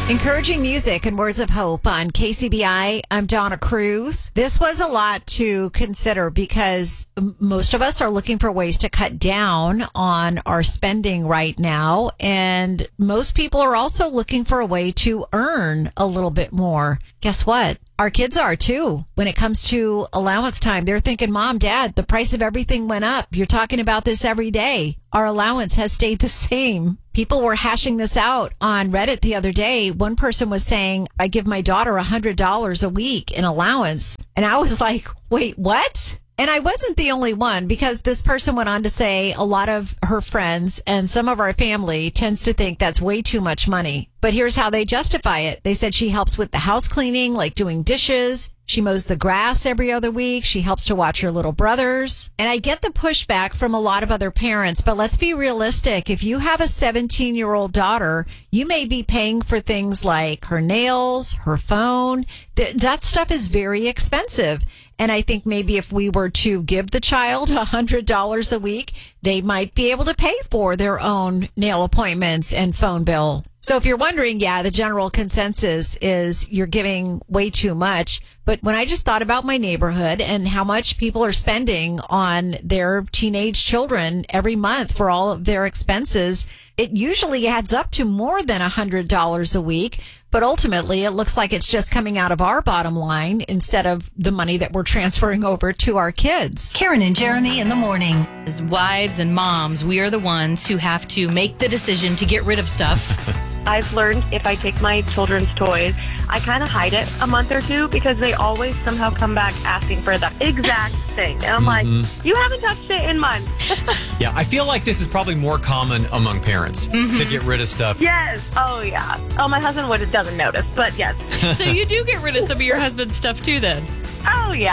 Encouraging music and words of hope on KCBI. I'm Donna Cruz. This was a lot to consider because most of us are looking for ways to cut down on our spending right now. And most people are also looking for a way to earn a little bit more. Guess what? Our kids are too. When it comes to allowance time, they're thinking, Mom, Dad, the price of everything went up. You're talking about this every day. Our allowance has stayed the same. People were hashing this out on Reddit the other day. One person was saying, I give my daughter $100 a week in allowance. And I was like, wait, what? And I wasn't the only one, because this person went on to say a lot of her friends and some of our family tends to think that's way too much money. But here's how they justify it. They said she helps with the house cleaning, like doing dishes. She mows the grass every other week. She helps to watch her little brothers. And I get the pushback from a lot of other parents, but let's be realistic. If you have a 17-year-old daughter, you may be paying for things like her nails, her phone. That stuff is very expensive. And I think maybe if we were to give the child $100 a week, they might be able to pay for their own nail appointments and phone bill. So if you're wondering, yeah, the general consensus is you're giving way too much. But when I just thought about my neighborhood and how much people are spending on their teenage children every month for all of their expenses, it usually adds up to more than $100 a week. But ultimately, it looks like it's just coming out of our bottom line instead of the money that we're transferring over to our kids. Karen and Jeremy in the morning. As wives and moms, we are the ones who have to make the decision to get rid of stuff. I've learned if I take my children's toys, I kind of hide it a month or two because they always somehow come back asking for the exact thing. And I'm like, you haven't touched it in months. Yeah, I feel like this is probably more common among parents to get rid of stuff. Yes. Oh, yeah. Oh, my husband doesn't notice, but yes. So you do get rid of some of your husband's stuff too then? Oh, yeah.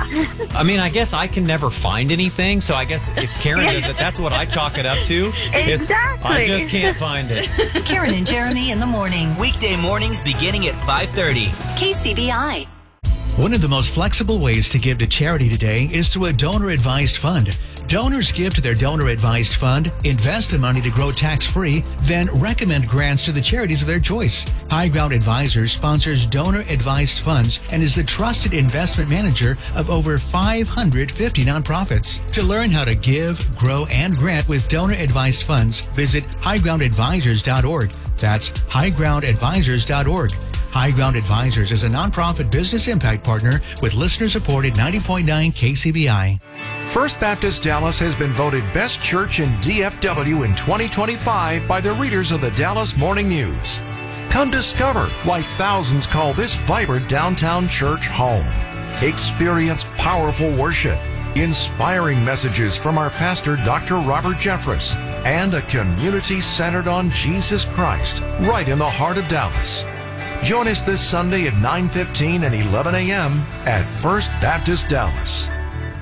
I mean, I guess I can never find anything. So I guess if Karen does it, that's what I chalk it up to. Exactly. I just can't find it. Karen and Jeremy in the morning. Weekday mornings beginning at 5:30. KCBI. One of the most flexible ways to give to charity today is through a donor-advised fund. Donors give to their donor-advised fund, invest the money to grow tax-free, then recommend grants to the charities of their choice. High Ground Advisors sponsors donor-advised funds and is the trusted investment manager of over 550 nonprofits. To learn how to give, grow, and grant with donor-advised funds, visit highgroundadvisors.org. That's highgroundadvisors.org. High Ground Advisors is a nonprofit business impact partner with listener-supported 90.9 KCBI. First Baptist Dallas has been voted Best Church in DFW in 2025 by the readers of the Dallas Morning News. Come discover why thousands call this vibrant downtown church home. Experience powerful worship, inspiring messages from our pastor, Dr. Robert Jeffress, and a community centered on Jesus Christ right in the heart of Dallas. Join us this Sunday at 9:15 and 11 a.m. at First Baptist Dallas.